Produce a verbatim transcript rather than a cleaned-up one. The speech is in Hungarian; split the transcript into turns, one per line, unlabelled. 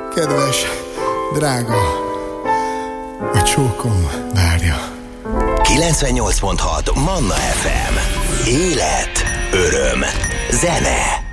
Kedves, drága, a csókom várja.
kilencvennyolc pont hat Manna ef em. Élet, öröm, zene.